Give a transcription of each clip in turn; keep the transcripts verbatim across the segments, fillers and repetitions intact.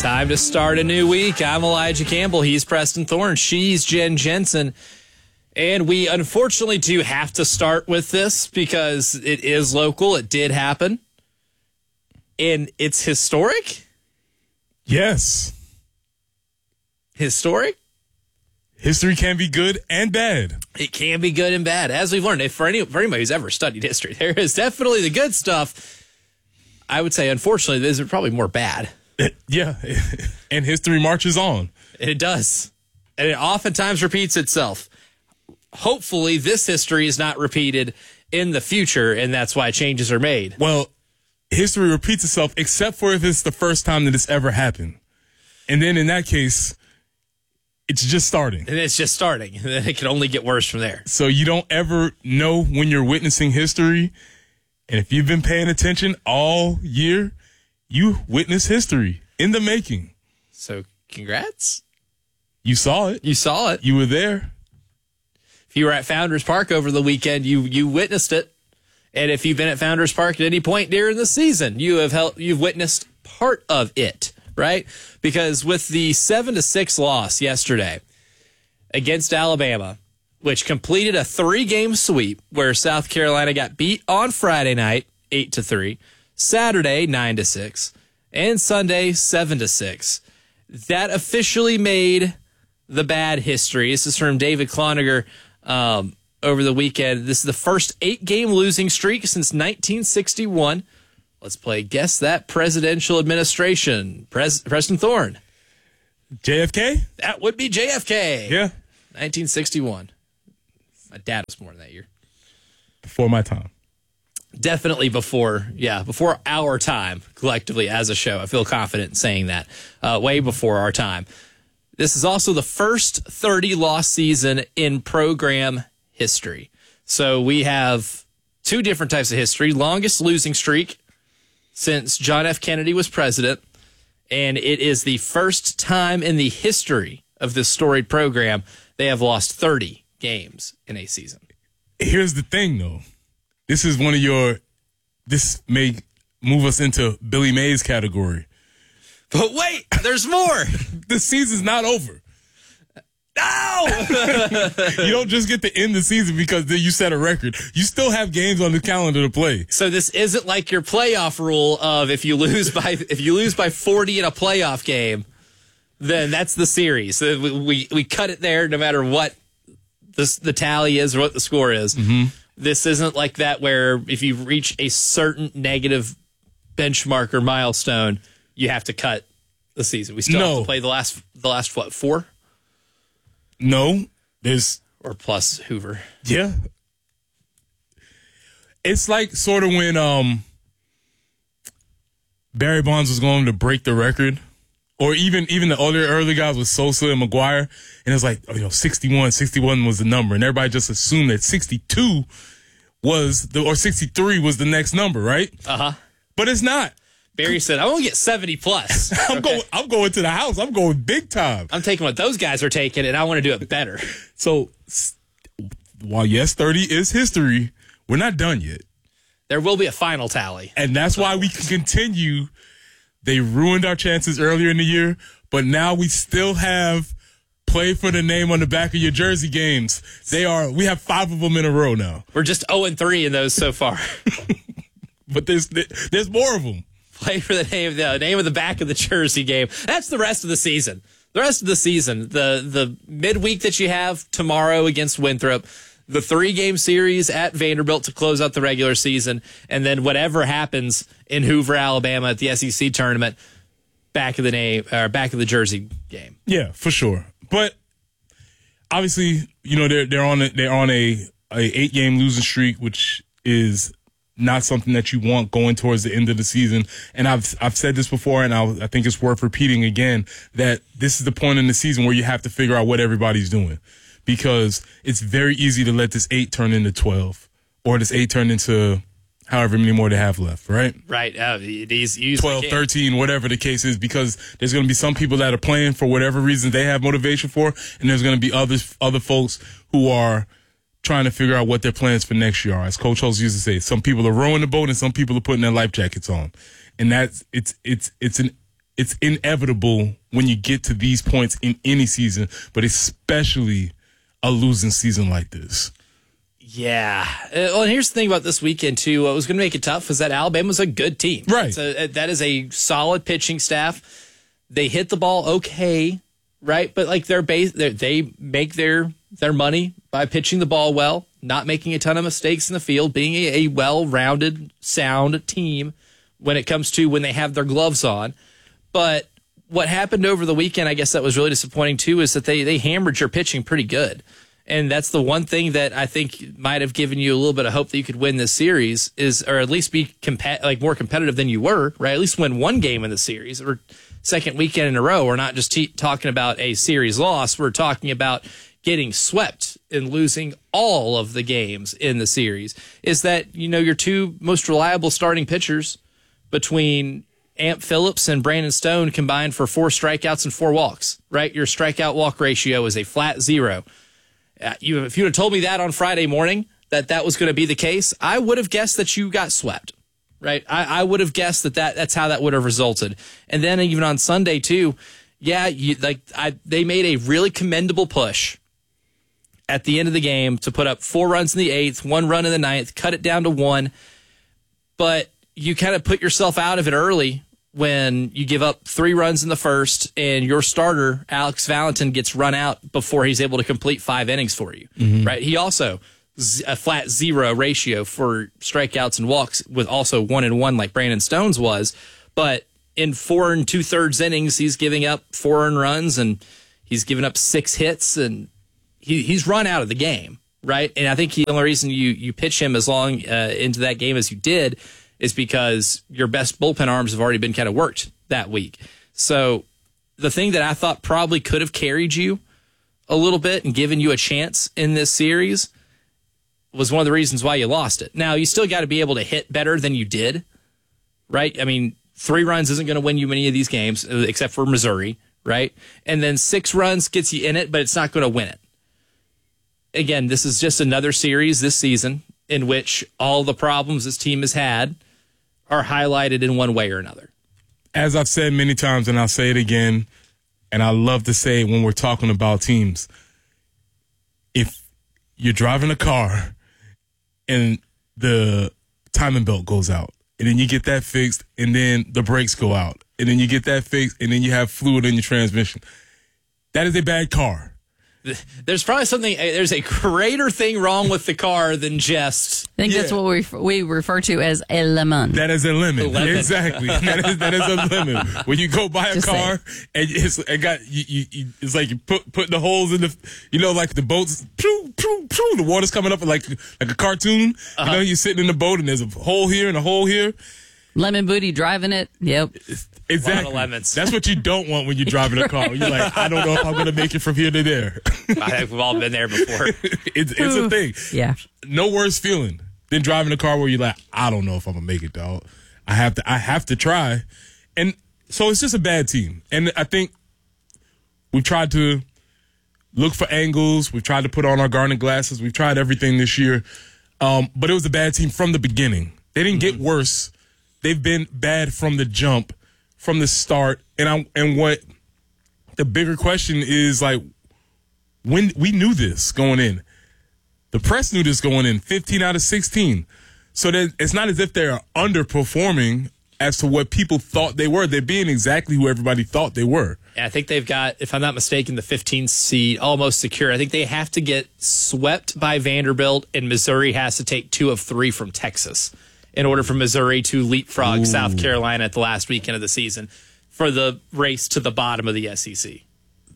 Time to start a new week. I'm Elijah Campbell. He's Preston Thorne. She's Jen Jensen. And we unfortunately do have to start with this because it is local. It did happen. And it's historic? Yes. Historic? History can be good and bad. It can be good and bad. As we've learned, if for, any, for anybody who's ever studied history, there is definitely the good stuff. I would say, unfortunately, there's probably more bad. It, yeah. And history marches on. It does. And it oftentimes repeats itself. Hopefully, this history is not repeated in the future, and that's why changes are made. Well, history repeats itself, except for if it's the first time that it's ever happened. And then in that case, it's just starting. And it's just starting. And then it can only get worse from there. So you don't ever know when you're witnessing history. And if you've been paying attention all year, you witness history in the making. So congrats. You saw it. You saw it. You were there. If you were at Founders Park over the weekend, you you witnessed it. And if you've been at Founders Park at any point during the season, you have held, you've witnessed part of it. Right? Because with the seven to six loss yesterday against Alabama, which completed a three-game sweep where South Carolina got beat on Friday night, eight to three, Saturday, nine to six, and Sunday, seven to six. That officially made the bad history. This is from David Cloninger um, over the weekend. This is the first eight-game losing streak since nineteen sixty-one. Let's play Guess That Presidential Administration. Pres- Preston Thorne. J F K? That would be J F K. Yeah. nineteen sixty-one. My dad was born that year. Before my time. Definitely before, yeah, before our time, collectively as a show. I feel confident in saying that. Uh, way before our time. This is also the first thirty-loss season in program history. So we have two different types of history. Longest losing streak since John F. Kennedy was president, and it is the first time in the history of this storied program they have lost thirty games in a season. Here's the thing, though. This is one of your, this may move us into Billy Mays category. But wait, there's more. The season's not over. No! You don't just get to end the season because then you set a record. You still have games on the calendar to play. So this isn't like your playoff rule of if you lose by if you lose by forty in a playoff game, then that's the series. So we we, we cut it there no matter what the the tally is or what the score is. Mm-hmm. This isn't like that where if you reach a certain negative benchmark or milestone, you have to cut the season. We still no. have to play the last the last what four? No, there's or plus Hoover. Yeah, it's like sort of when um Barry Bonds was going to break the record, or even even the other early guys with Sosa and McGuire, and it was like, oh, you know, sixty-one, sixty-one was the number, and everybody just assumed that sixty-two was the or sixty-three was the next number, right? Uh huh. But it's not. Barry said, "I want to get seventy plus." I'm okay. going. I'm going to the house. I'm going big time. I'm taking what those guys are taking, and I want to do it better. So, while yes, thirty is history, we're not done yet. There will be a final tally, and that's why we can continue. They ruined our chances earlier in the year, but now we still have play for the name on the back of your jersey games. They are. We have five of them in a row now. We're just zero and three in those so far, but there's there's more of them. Play for the name, the name of the back of the jersey game. That's the rest of the season. The rest of the season, the the midweek that you have tomorrow against Winthrop, the three-game series at Vanderbilt to close out the regular season, and then whatever happens in Hoover, Alabama at the S E C tournament, back of the name or back of the jersey game. Yeah, for sure. But obviously, you know they're they're on a, they're on a, a eight-game losing streak, which is not something that you want going towards the end of the season. And I've I've said this before, and I'll, I think it's worth repeating again, that this is the point in the season where you have to figure out what everybody's doing. Because it's very easy to let this eight turn into twelve, or this eight turn into however many more they have left, right? Right. Uh, these twelve, thirteen, whatever the case is, because there's going to be some people that are playing for whatever reason they have motivation for, and there's going to be others, other folks who are trying to figure out what their plans for next year are. As Coach Holtz used to say, some people are rowing the boat and some people are putting their life jackets on. And that's, it's, it's, it's an, it's inevitable when you get to these points in any season, but especially a losing season like this. Yeah. Uh, well, and here's the thing about this weekend, too. What was going to make it tough was that Alabama's a good team. Right. So that is a solid pitching staff. They hit the ball okay, right? But like they're base, they're, they make their their money by pitching the ball well, not making a ton of mistakes in the field, being a, a well-rounded, sound team when it comes to when they have their gloves on. But what happened over the weekend, I guess that was really disappointing, too, is that they they hammered your pitching pretty good. And that's the one thing that I think might have given you a little bit of hope that you could win this series is, or at least be compa- like more competitive than you were, right? At least win one game in the series or second weekend in a row. We're not just te- talking about a series loss. We're talking about getting swept and losing all of the games in the series. Is that, you know, your two most reliable starting pitchers between Amp Phillips and Brandon Stone combined for four strikeouts and four walks, right? Your strikeout walk ratio is a flat zero. Uh, you, if you had told me that on Friday morning, that that was going to be the case, I would have guessed that you got swept, right? I, I would have guessed that, that that's how that would have resulted. And then even on Sunday, too, yeah, you, like I, they made a really commendable push at the end of the game to put up four runs in the eighth, one run in the ninth, cut it down to one. But you kind of put yourself out of it early when you give up three runs in the first and your starter, Alex Valentin, gets run out before he's able to complete five innings for you, mm-hmm. right? He also, a flat zero ratio for strikeouts and walks with also one and one like Brandon Stone's was. But in four and two-thirds innings, he's giving up four earned runs and he's given up six hits and he, he's run out of the game, right? And I think the only reason you, you pitch him as long uh, into that game as you did is because your best bullpen arms have already been kind of worked that week. So the thing that I thought probably could have carried you a little bit and given you a chance in this series was one of the reasons why you lost it. Now, you still got to be able to hit better than you did, right? I mean, three runs isn't going to win you many of these games, except for Missouri, right? And then six runs gets you in it, but it's not going to win it. Again, this is just another series this season in which all the problems this team has had are highlighted in one way or another. As I've said many times, and I'll say it again, and I love to say it when we're talking about teams, if you're driving a car and the timing belt goes out, and then you get that fixed, and then the brakes go out, and then you get that fixed, and then you have fluid in your transmission, that is a bad car. There's probably something, there's a greater thing wrong with the car than just. I think yeah. that's what we we refer to as a lemon. That is a lemon. lemon. Exactly. that, is, that is a lemon. When you go buy a just car saying. and it's it got you, you, you, it's like you put put the holes in the, you know, like the boats, pew, pew, pew, the water's coming up like like a cartoon. Uh-huh. You know, you're sitting in the boat and there's a hole here and a hole here. Lemon booty driving it. Yep. Exactly. A lot of lemons. That's what you don't want when you're driving a car. You're like, I don't know if I'm going to make it from here to there. I think we've all been there before. it's, it's a thing. Yeah. No worse feeling than driving a car where you're like, I don't know if I'm going to make it, dog. I have to, I have to try. And so it's just a bad team. And I think we've tried to look for angles. We've tried to put on our garnet glasses. We've tried everything this year. Um, but it was a bad team from the beginning. They didn't mm-hmm. get worse. They've been bad from the jump, from the start. And I, and what the bigger question is, like, when we knew this going in. The press knew this going in, fifteen out of sixteen. So that it's not as if they're underperforming as to what people thought they were. They're being exactly who everybody thought they were. Yeah, I think they've got, if I'm not mistaken, the fifteenth seed almost secure. I think they have to get swept by Vanderbilt, and Missouri has to take two of three from Texas in order for Missouri to leapfrog Ooh. South Carolina at the last weekend of the season for the race to the bottom of the S E C.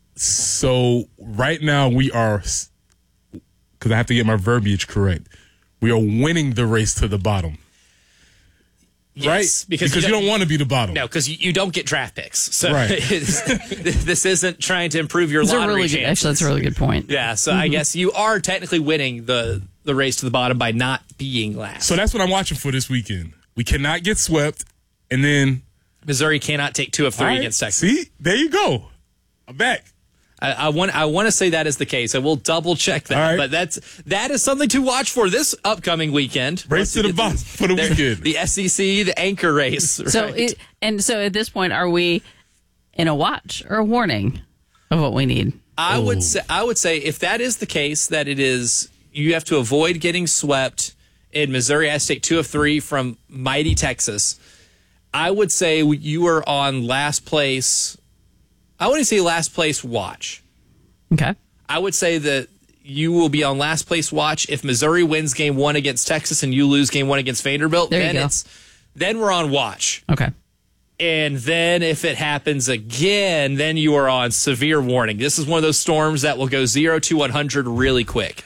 So right now we are, because I have to get my verbiage correct, we are winning the race to the bottom. Yes, right? Because, because you, don't, you don't want to be the bottom. No, because you, you don't get draft picks. So right. this isn't trying to improve your that's lottery really chances. Good, actually, that's a really good point. Yeah, so mm-hmm. I guess you are technically winning the, the race to the bottom by not being last. So that's what I'm watching for this weekend. We cannot get swept, and then Missouri cannot take two of three right, against Texas. See? There you go. I'm back. I, I want I want to say that is the case. I will double check that, right. but that's that is something to watch for this upcoming weekend. Race to the bottom for the weekend. The S E C, the anchor race. Right? So, it, and so at this point, are we in a watch or a warning of what we need. I would say, I would say if that is the case, that it is, you have to avoid getting swept, and Missouri has to take two of three from mighty Texas. I would say you are on last place. I wouldn't say last place watch. Okay. I would say that you will be on last place watch if Missouri wins game one against Texas and you lose game one against Vanderbilt. There you then go. it's then we're on watch. Okay. And then if it happens again, then you are on severe warning. This is one of those storms that will go zero to one hundred really quick.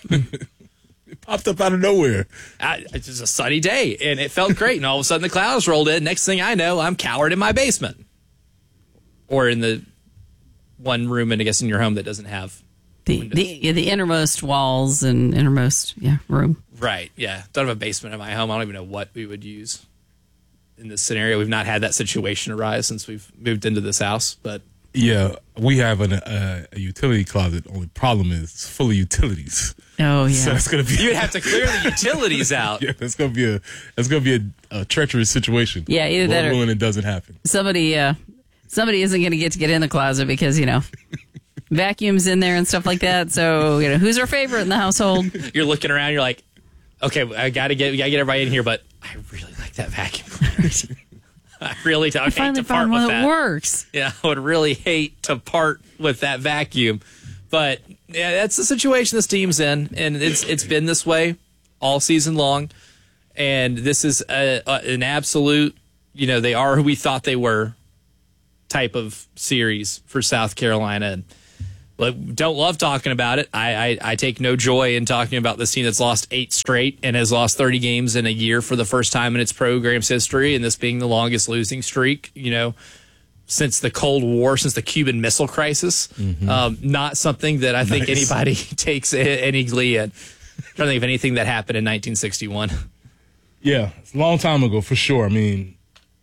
It popped up out of nowhere. I, it's just a sunny day, and it felt great. And all of a sudden the clouds rolled in. Next thing I know, I'm cowered in my basement. Or in the one room, and I guess in your home that doesn't have The the, yeah, the innermost walls and innermost yeah room. Right, yeah. Don't have a basement in my home. I don't even know what we would use in this scenario. We've not had that situation arise since we've moved into this house. But Yeah, we have an, uh, a utility closet. Only problem is it's full of utilities. Oh yeah. So that's gonna be. you'd have to clear the utilities out. Yeah, that's gonna be a that's gonna be a, a treacherous situation. Yeah, either that or- when it doesn't happen. somebody uh somebody isn't going to get to get in the closet because you know vacuums in there and stuff like that. So you know who's our favorite in the household? You're looking around. You're like, okay, I gotta get, we gotta get everybody in here. But I really like that vacuum cleaner. I really don't I hate finally to part found with one that. that works. Yeah, I would really hate to part with that vacuum. But yeah, that's the situation this team's in, and it's it's been this way all season long. And this is a, a, an absolute, you know, they are who we thought they were type of series for South Carolina. And but don't love talking about it. I, I, I take no joy in talking about this team that's lost eight straight and has lost thirty games in a year for the first time in its program's history, and this being the longest losing streak, you know, since the Cold War, since the Cuban Missile Crisis. Mm-hmm. Um, not something that I think Nice. anybody takes a- any glee in. I'm trying to think of anything that happened in nineteen sixty-one. Yeah, it's a long time ago for sure. I mean,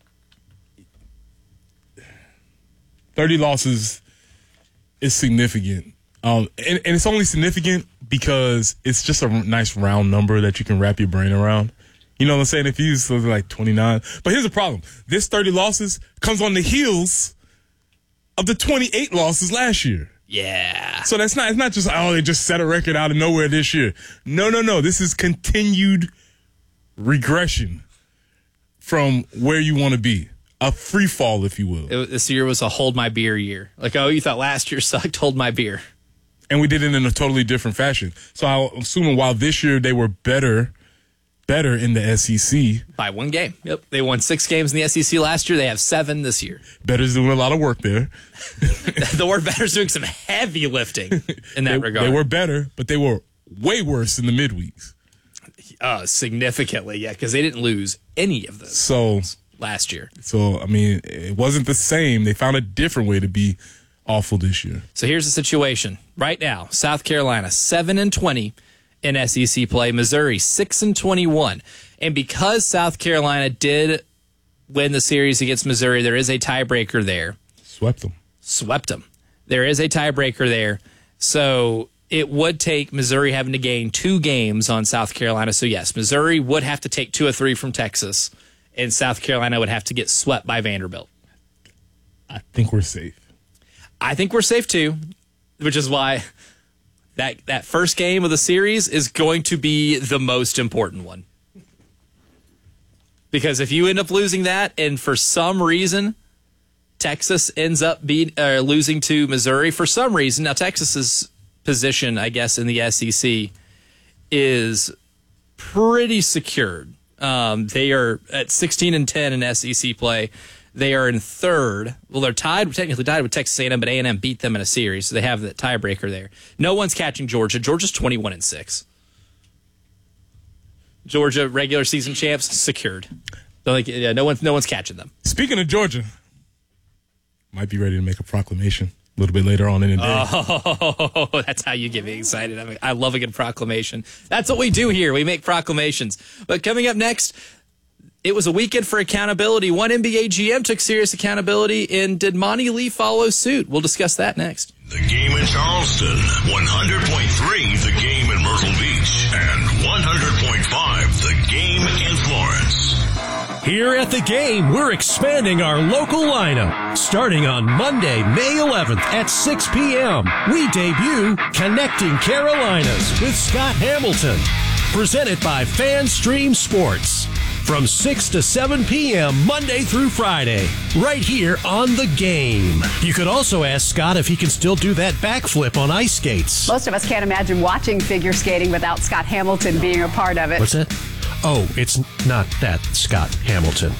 thirty losses is significant. Um, and, and it's only significant because it's just a nice round number that you can wrap your brain around. You know what I'm saying? If you use something like twenty-nine. But here's the problem. This thirty losses comes on the heels of the twenty-eight losses last year. Yeah. So that's not, it's not just, oh, they just set a record out of nowhere this year. No, no, no. This is continued regression from where you want to be. A free fall, if you will. It, this year was a hold my beer year. Like, oh, you thought last year sucked, hold my beer. And we did it in a totally different fashion. So I'm assuming while this year they were better, better in the S E C. By one game. Yep. They won six games in the S E C last year. They have seven this year. Better's doing a lot of work there. The word better's doing some heavy lifting in that they, regard. They were better, but they were way worse in the midweeks. Uh, significantly, yeah, because they didn't lose any of those So, last year. so I mean, it wasn't the same. They found a different way to be awful this year. So here's the situation. Right now, South Carolina, seven and twenty in S E C play. Missouri, six and twenty-one. And because South Carolina did win the series against Missouri, there is a tiebreaker there. Swept them. Swept them. There is a tiebreaker there. So it would take Missouri having to gain two games on South Carolina. So, yes, Missouri would have to take two or three from Texas, and South Carolina would have to get swept by Vanderbilt. I think we're safe. I think we're safe, too, which is why that, that first game of the series is going to be the most important one. Because if you end up losing that, and for some reason Texas ends up beat, uh, losing to Missouri, for some reason, now Texas's position, I guess, in the S E C is pretty secured. Um, they are at sixteen and ten in S E C play. They are in third. Well, they're tied, technically tied with Texas A and M, but A and M beat them in a series, so they have the tiebreaker there. No one's catching Georgia. Georgia's twenty-one and six. Georgia regular season champs secured. So like, yeah, no one's no one's catching them. Speaking of Georgia, might be ready to make a proclamation a little bit later on in the day. Oh, that's how you get me excited. I mean, I love a good proclamation. That's what we do here. We make proclamations. But coming up next, it was a weekend for accountability. One N B A G M took serious accountability, and did Monty Lee follow suit? We'll discuss that next. The Game in Charleston, one hundred point three The Game in Myrtle Beach, and one hundred point five The Game in Florence. Here at the game, we're expanding our local lineup. Starting on Monday, May eleventh at six p.m., we debut Connecting Carolinas with Scott Hamilton. Presented by FanStream Sports. From six to seven p.m. Monday through Friday, right here on The Game. You could also ask Scott if he can still do that backflip on ice skates. Most of us can't imagine watching figure skating without Scott Hamilton being a part of it. What's that? Oh, it's not that Scott Hamilton.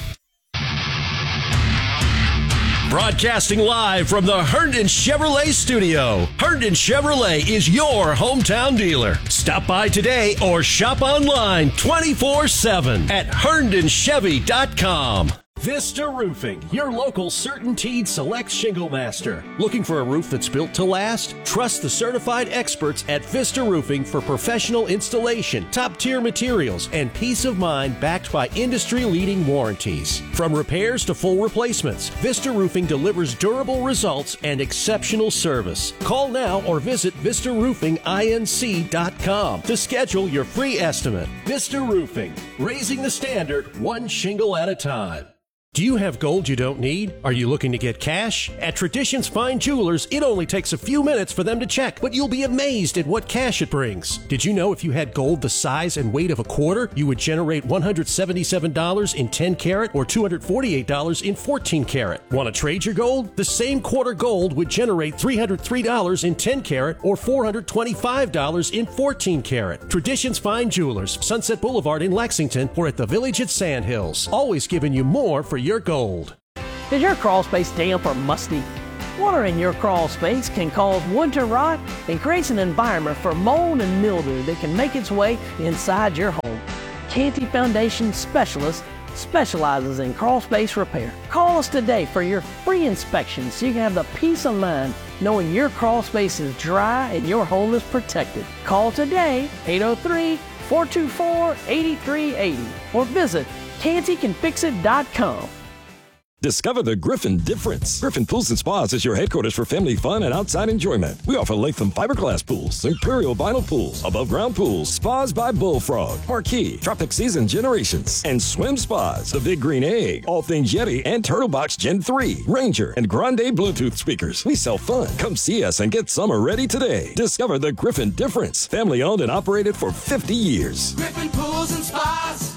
Broadcasting live from the Herndon Chevrolet studio. Herndon Chevrolet is your hometown dealer. Stop by today or shop online twenty-four seven at herndon chevy dot com. Vista Roofing, your local CertainTeed Select Shingle Master. Looking for a roof that's built to last? Trust the certified experts at Vista Roofing for professional installation, top-tier materials, and peace of mind backed by industry-leading warranties. From repairs to full replacements, Vista Roofing delivers durable results and exceptional service. Call now or visit vista roofing inc dot com to schedule your free estimate. Vista Roofing, raising the standard one shingle at a time. Do you have gold you don't need? Are you looking to get cash? At Traditions Fine Jewelers, it only takes a few minutes for them to check, but you'll be amazed at what cash it brings. Did you know if you had gold the size and weight of a quarter, you would generate one hundred seventy-seven dollars in ten karat or two hundred forty-eight dollars in fourteen karat? Want to trade your gold? The same quarter gold would generate three hundred three dollars in ten karat or four hundred twenty-five dollars in fourteen karat. Traditions Fine Jewelers, Sunset Boulevard in Lexington, or at the Village at Sandhills. Always giving you more for your gold. Is your crawl space damp or musty? Water in your crawl space can cause winter rot and creates an environment for mold and mildew that can make its way inside your home. Canty Foundation Specialist specializes in crawl space repair. Call us today for your free inspection so you can have the peace of mind knowing your crawl space is dry and your home is protected. Call today, eight oh three, four two four, eight three eight zero, or visit canty can fix it dot com. Discover the Griffin difference. Griffin Pools and Spas is your headquarters for family fun and outside enjoyment. We offer Latham fiberglass pools, Imperial vinyl pools, above ground pools, spas by Bullfrog, Marquee, Tropic Season Generations, and swim spas. The Big Green Egg, all things Yeti and Turtlebox Gen three, Ranger, and Grande Bluetooth speakers. We sell fun. Come see us and get summer ready today. Discover the Griffin difference. Family owned and operated for fifty years. Griffin Pools and Spas.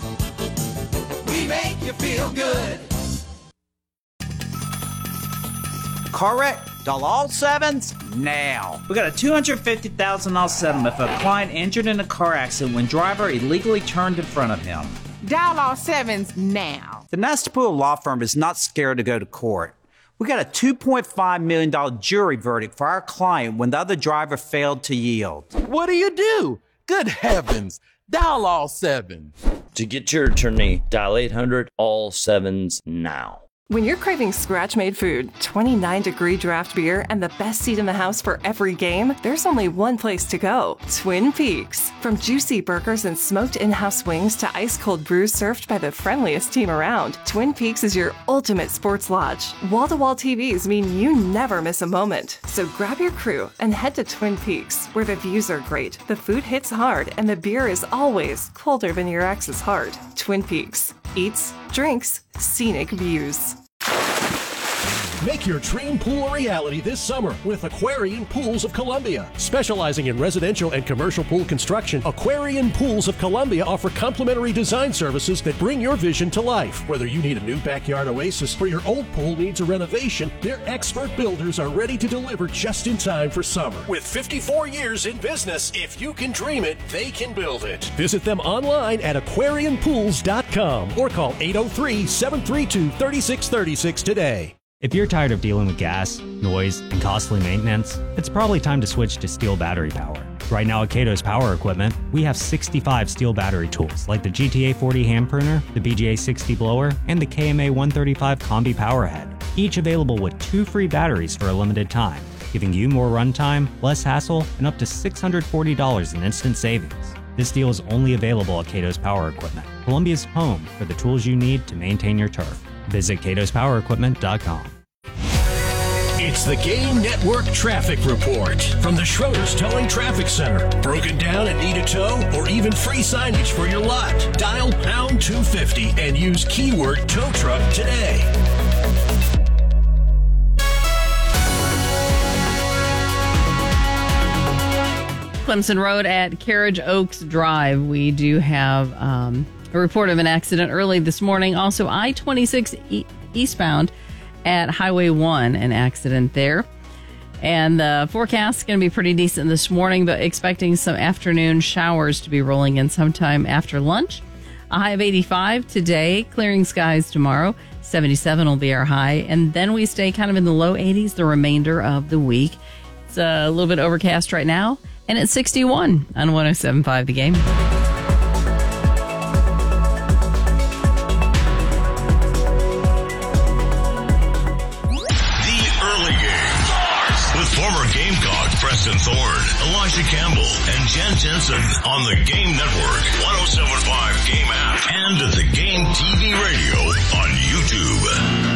We make you feel good. Correct. Dial all sevens now. We got a two hundred fifty thousand dollars settlement for a client injured in a car accident when driver illegally turned in front of him. Dial all sevens now. The Nastapula Law Firm is not scared to go to court. We got a two point five million dollars jury verdict for our client when the other driver failed to yield. What do you do? Good heavens. Dial all sevens. To get your attorney, dial eight hundred all sevens now. When you're craving scratch-made food, twenty-nine degree draft beer, and the best seat in the house for every game, there's only one place to go, Twin Peaks. From juicy burgers and smoked in-house wings to ice-cold brews served by the friendliest team around, Twin Peaks is your ultimate sports lodge. Wall-to-wall T Vs mean you never miss a moment. So grab your crew and head to Twin Peaks, where the views are great, the food hits hard, and the beer is always colder than your ex's heart. Twin Peaks. Eats, drinks, scenic views. Make your dream pool a reality this summer with Aquarian Pools of Columbia. Specializing in residential and commercial pool construction, Aquarian Pools of Columbia offer complimentary design services that bring your vision to life. Whether you need a new backyard oasis or your old pool needs a renovation, their expert builders are ready to deliver just in time for summer. With fifty-four years in business, if you can dream it, they can build it. Visit them online at aquarian pools dot com or call eight oh three, seven three two, three six three six today. If you're tired of dealing with gas, noise, and costly maintenance, it's probably time to switch to Steel battery power. Right now at Cato's Power Equipment, we have sixty-five Steel battery tools like the G T A forty hand pruner, the B G A sixty blower, and the K M A one thirty-five combi power head, each available with two free batteries for a limited time, giving you more runtime, less hassle, and up to six hundred forty dollars in instant savings. This deal is only available at Cato's Power Equipment, Columbia's home for the tools you need to maintain your turf. Visit catos power equipment dot com. It's the Game Network Traffic Report from the Schroeder's Towing Traffic Center. Broken down and need a tow or even free signage for your lot? Dial pound two fifty and use keyword tow truck today. Clemson Road at Carriage Oaks Drive. We do have um, a report of an accident early this morning. Also, I twenty-six e- eastbound at Highway one, an accident there. And the forecast is going to be pretty decent this morning, but expecting some afternoon showers to be rolling in sometime after lunch. A high of eighty-five today, clearing skies tomorrow. seventy-seven will be our high. And then we stay kind of in the low eighties the remainder of the week. It's a little bit overcast right now. And it's sixty-one on one oh seven point five The Game. The early game starts with former Gamecock Preston Thorne, Elijah Campbell, and Jen Jensen on the Game Network, one oh seven point five Game app, and at the Game T V radio on YouTube.